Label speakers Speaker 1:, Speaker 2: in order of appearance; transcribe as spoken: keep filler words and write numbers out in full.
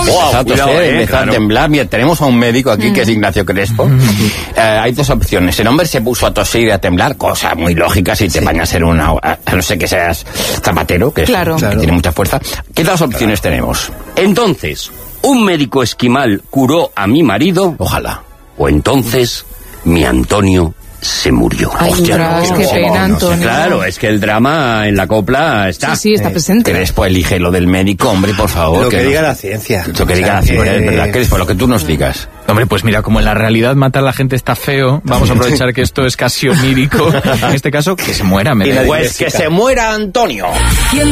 Speaker 1: Wow,
Speaker 2: Exacto,
Speaker 1: cuidado,
Speaker 2: sí,
Speaker 1: eh,
Speaker 2: empezó
Speaker 1: claro.
Speaker 2: a temblar. Mira, tenemos a un médico aquí que es Ignacio Crespo. Eh, hay dos opciones. El hombre se puso a toser y a temblar, cosa muy lógica si te sí. bañas en una... A no ser que seas zapatero, que, es,
Speaker 3: claro.
Speaker 2: que
Speaker 3: claro.
Speaker 2: tiene mucha fuerza. ¿Qué dos opciones claro. tenemos?
Speaker 1: Entonces, un médico esquimal curó a mi marido.
Speaker 2: Ojalá.
Speaker 1: O entonces, mi Antonio se murió.
Speaker 3: Ay,
Speaker 2: Hostia,
Speaker 3: tras,
Speaker 2: no,
Speaker 3: qué
Speaker 2: no,
Speaker 3: pena,
Speaker 2: no, no,
Speaker 3: Antonio.
Speaker 1: Claro, es que el drama en la copla está.
Speaker 3: Sí, sí, está
Speaker 2: eh,
Speaker 3: presente.
Speaker 2: Crespo, elige lo del médico, hombre, por favor.
Speaker 4: Lo que,
Speaker 2: que
Speaker 4: diga
Speaker 2: nos...
Speaker 4: la ciencia.
Speaker 2: Lo que diga o sea, la ciencia, que... es verdad. Crespo, lo que tú nos digas.
Speaker 5: Hombre, pues mira, como en la realidad matar a la gente está feo, vamos a aprovechar que esto es casi onírico. En este caso, que se muera. Me
Speaker 2: Pues que se muera Antonio.